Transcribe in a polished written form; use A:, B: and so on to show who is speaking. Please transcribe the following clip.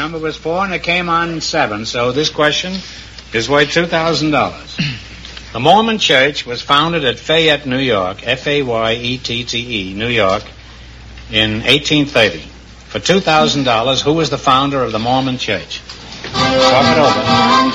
A: number was 4, and it came on 7. So this question is worth $2,000. The Mormon Church was founded at Fayette, New York, F-A-Y-E-T-T-E, New York, in 1830. For $2,000, who was the founder of the Mormon Church? Talk it over.